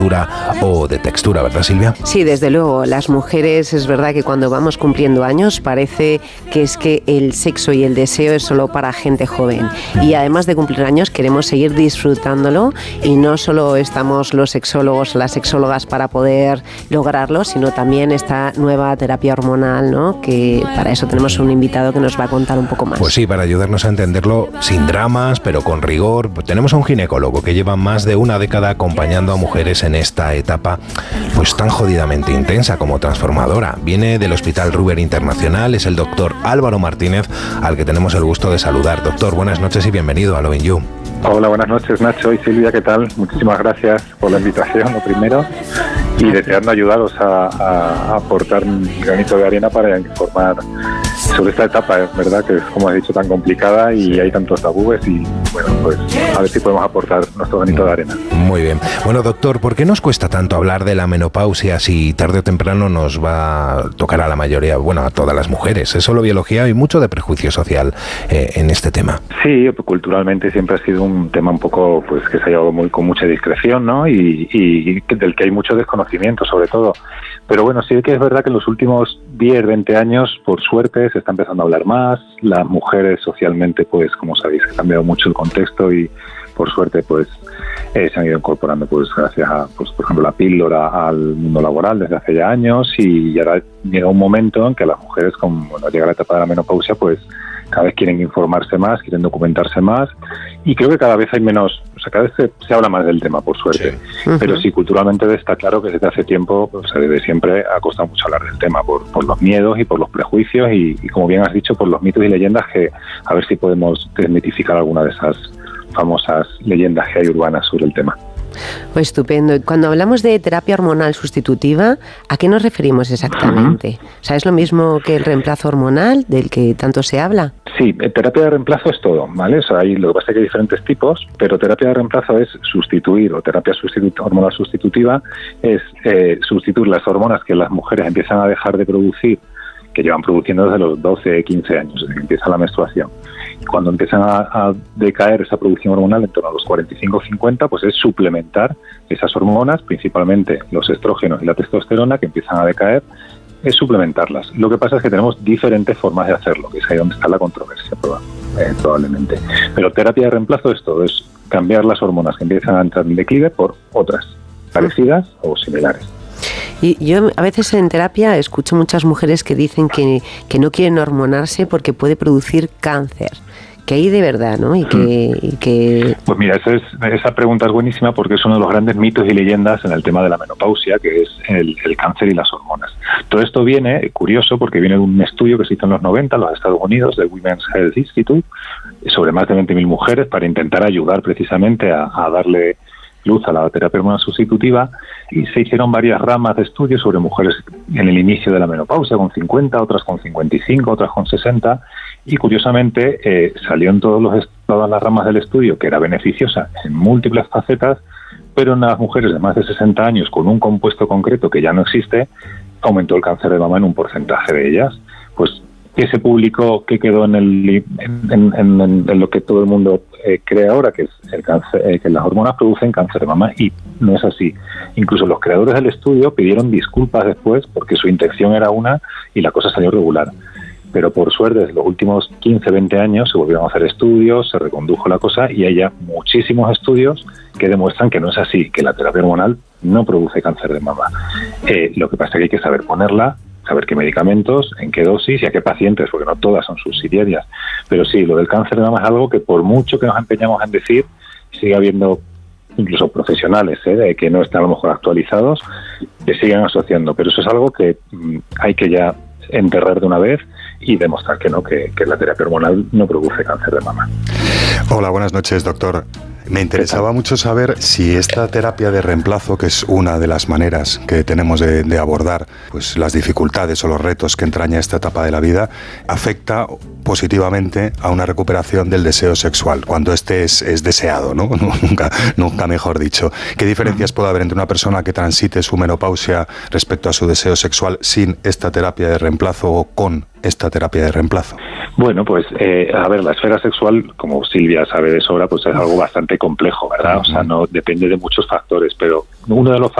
o de textura, ¿verdad, Silvia? Sí, desde luego. Las mujeres, es verdad que cuando vamos cumpliendo años parece que es que el sexo y el deseo es solo para gente joven. Y además de cumplir años queremos seguir disfrutándolo y no solo estamos los sexólogos, las sexólogas para poder lograrlo, sino también esta nueva terapia hormonal, ¿no? Que para eso tenemos un invitado que nos va a contar un poco más. Pues sí, para ayudarnos a entenderlo sin dramas, pero con rigor. Tenemos a un ginecólogo que lleva más de una década acompañando a mujeres en esta etapa pues tan jodidamente intensa como transformadora. Viene del Hospital Ruber Internacional, es el doctor Álvaro Martínez, al que tenemos el gusto de saludar. Doctor, buenas noches y bienvenido a Lovin' You. Hola, buenas noches, Nacho y Silvia, ¿qué tal? Muchísimas gracias por la invitación, lo primero, y deseando ayudaros a aportar mi granito de arena para informar sobre esta etapa, es verdad que es, como has dicho, tan complicada y hay tantos tabúes y, bueno, pues a ver si podemos aportar nuestro granito de arena. Muy bien. Bueno, doctor, ¿por qué nos cuesta tanto hablar de la menopausia si tarde o temprano nos va a tocar a la mayoría, bueno, a todas las mujeres? Es solo biología y mucho de prejuicio social en este tema. Sí, culturalmente siempre ha sido un tema un poco, pues, que se ha llevado con mucha discreción, ¿no? Y del que hay mucho desconocimiento, sobre todo. Pero bueno, sí que es verdad que en los últimos 10, 20 años, por suerte, se está empezando a hablar más. Las mujeres socialmente, pues, como sabéis, ha cambiado mucho el contexto y, por suerte, pues, se han ido incorporando, pues, gracias a, pues, por ejemplo, la píldora al mundo laboral desde hace ya años, y ahora llega un momento en que las mujeres, cuando llega la etapa de la menopausia, pues, cada vez quieren informarse más, quieren documentarse más, y creo que cada vez hay menos, o sea, cada vez se habla más del tema, por suerte. Sí. Pero sí, culturalmente está claro que desde hace tiempo, o sea, desde siempre ha costado mucho hablar del tema, por los miedos y por los prejuicios y, como bien has dicho, por los mitos y leyendas, que a ver si podemos desmitificar alguna de esas famosas leyendas que hay urbanas sobre el tema. Pues estupendo. Cuando hablamos de terapia hormonal sustitutiva, ¿a qué nos referimos exactamente? O sea, ¿es lo mismo que el reemplazo hormonal del que tanto se habla? Sí, terapia de reemplazo es todo, ¿vale? O sea, lo que pasa es que hay diferentes tipos, pero terapia de reemplazo es sustituir, o terapia hormonal sustitutiva es sustituir las hormonas que las mujeres empiezan a dejar de producir, que llevan produciendo desde los 12, 15 años, desde que empieza la menstruación. Y cuando empiezan a decaer esa producción hormonal en torno a los 45 o 50, pues es suplementar esas hormonas, principalmente los estrógenos y la testosterona, que empiezan a decaer, es suplementarlas. Lo que pasa es que tenemos diferentes formas de hacerlo, que es ahí donde está la controversia, probablemente. Pero terapia de reemplazo es todo, es cambiar las hormonas que empiezan a entrar en declive por otras, parecidas o similares. Y yo a veces en terapia escucho muchas mujeres que dicen que no quieren hormonarse porque puede producir cáncer. Que hay de verdad, ¿no? Y que... Pues mira, esa pregunta es buenísima porque es uno de los grandes mitos y leyendas en el tema de la menopausia, que es el cáncer y las hormonas. Todo esto viene, curioso, porque viene de un estudio que se hizo en los 90 en los Estados Unidos, del Women's Health Institute, sobre más de 20.000 mujeres, para intentar ayudar precisamente a darle luz a la terapia hormonal sustitutiva, y se hicieron varias ramas de estudios sobre mujeres en el inicio de la menopausia, con 50, otras con 55, otras con 60, y curiosamente salió en todas las ramas del estudio que era beneficiosa en múltiples facetas, pero en las mujeres de más de 60 años con un compuesto concreto que ya no existe, aumentó el cáncer de mama en un porcentaje de ellas. Pues, ¿qué se publicó? ¿Qué quedó en lo que todo el mundo cree ahora? Que es el cáncer, que las hormonas producen cáncer de mama, y no es así. Incluso los creadores del estudio pidieron disculpas después porque su intención era una y la cosa salió regular. Pero por suerte, desde los últimos 15, 20 años se volvieron a hacer estudios, se recondujo la cosa y hay ya muchísimos estudios que demuestran que no es así, que la terapia hormonal no produce cáncer de mama. Lo que pasa es que hay que saber ponerla, saber qué medicamentos, en qué dosis y a qué pacientes, porque no todas son subsidiarias. Pero sí, lo del cáncer de mama es algo que, por mucho que nos empeñamos en decir, sigue habiendo incluso profesionales que no están a lo mejor actualizados, que siguen asociando. Pero eso es algo que hay que ya enterrar de una vez y demostrar que no, que la terapia hormonal no produce cáncer de mama. Hola, buenas noches, doctor. Me interesaba mucho saber si esta terapia de reemplazo, que es una de las maneras que tenemos de abordar pues las dificultades o los retos que entraña esta etapa de la vida, afecta positivamente a una recuperación del deseo sexual, cuando este es deseado, ¿no? Nunca mejor dicho. ¿Qué diferencias puede haber entre una persona que transite su menopausia respecto a su deseo sexual sin esta terapia de reemplazo o con esta terapia de reemplazo? Bueno, pues a ver, la esfera sexual, como Silvia sabe de sobra, pues es algo bastante complejo, ¿verdad? O sea, no depende de muchos factores, pero uno de los